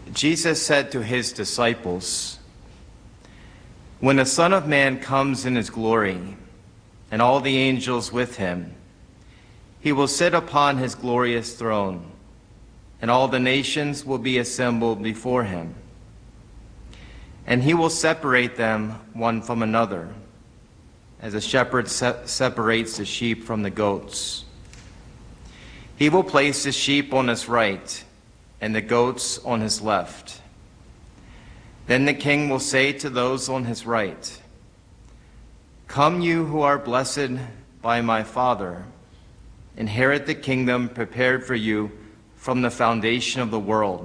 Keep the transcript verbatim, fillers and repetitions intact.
Jesus said to his disciples, "When the Son of Man comes in his glory, and all the angels with him, he will sit upon his glorious throne, and all the nations will be assembled before him. And he will separate them one from another, as a shepherd se- separates the sheep from the goats. He will place the sheep on his right, and the goats on his left. Then the king will say to those on his right, 'Come, you who are blessed by my Father, inherit the kingdom prepared for you from the foundation of the world.